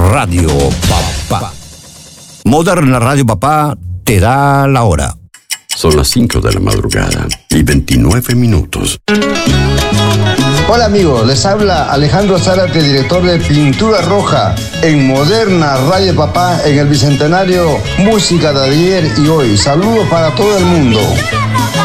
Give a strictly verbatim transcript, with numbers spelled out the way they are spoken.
Radio Papá. Moderna Radio Papá te da la hora. Son las cinco de la madrugada y veintinueve minutos. Hola amigos, les habla Alejandro Zárate, director de Pintura Roja en Moderna Radio Papá en el Bicentenario Música de ayer y hoy. Saludos para todo el mundo.